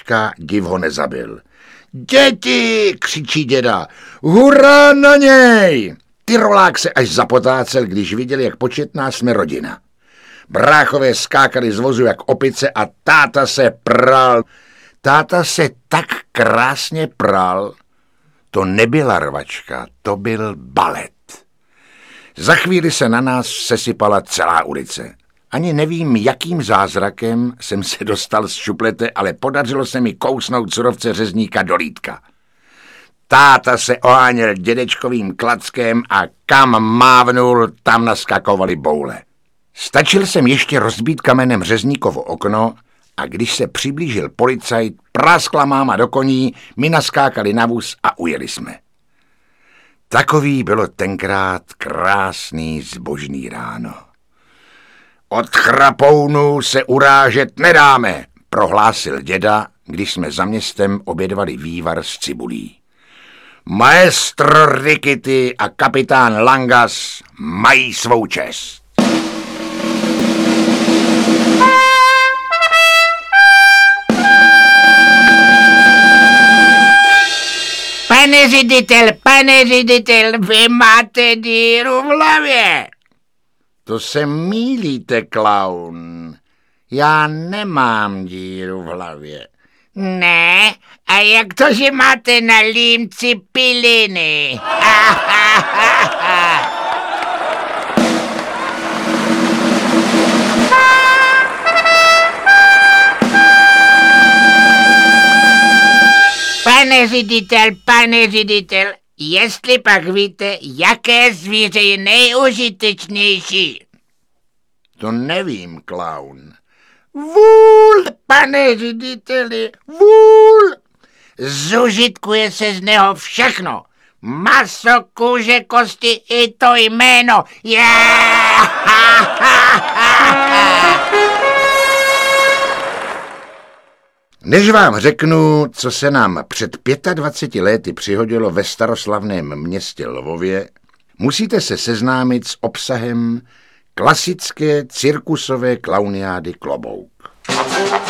Rvačka div ho nezabil. Děti, křičí děda, hurá na něj! Tyrolák se až zapotácel, když viděl, jak početná jsme rodina. Bráchové skákali z vozu jak opice a táta se pral. Táta se tak krásně pral. To nebyla rvačka, to byl balet. Za chvíli se na nás sesypala celá ulice. Ani nevím, jakým zázrakem jsem se dostal z šuplete, ale podařilo se mi kousnout surovce řezníka do lítka. Táta se oháněl dědečkovým klackem a kam mávnul, tam naskakovaly boule. Stačil jsem ještě rozbít kamenem řezníkovo okno a když se přiblížil policajt, praskla máma do koní, my naskákali na vůz a ujeli jsme. Takový bylo tenkrát krásný zbožný ráno. Od chrapounů se urážet nedáme, prohlásil děda, když jsme za městem obědvali vývar s cibulí. Maestro Rikity a kapitán Langas mají svou čest. Pane ředitel, vy máte díru v hlavě. To se mýlíte, klaun. Já nemám díru v hlavě. Ne, a jak to, že máte na límci piliny? Pane ředitel, jestli pak víte, jaké zvíře je nejužitečnější? To nevím, klaun. Vůl, pane řediteli, vůl. Zužitkuje se z něho všechno. Maso, kůže, kosti i to jméno. Než vám řeknu, co se nám před 25 lety přihodilo ve staroslavném městě Lvově, musíte se seznámit s obsahem klasické cirkusové klauniády Klobouk.